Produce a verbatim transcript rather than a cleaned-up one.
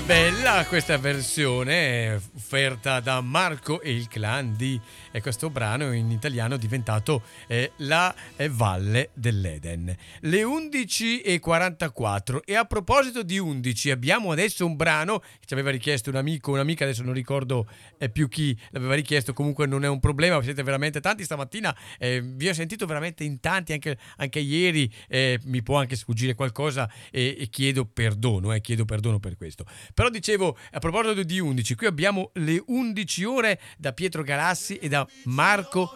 Bella questa versione offerta da Marco e il clan di e questo brano in italiano è diventato eh, La eh, Valle dell'Eden. Le undici e quarantaquattro e a proposito di undici abbiamo adesso un brano che ci aveva richiesto un amico, un'amica, adesso non ricordo eh, più chi l'aveva richiesto, comunque non è un problema, siete veramente tanti stamattina, eh, vi ho sentito veramente in tanti anche, anche ieri, eh, mi può anche sfuggire qualcosa e, e chiedo perdono, eh, chiedo perdono per questo. Però dicevo, a proposito di undici, qui abbiamo le undici ore da Pietro Galassi e da Marco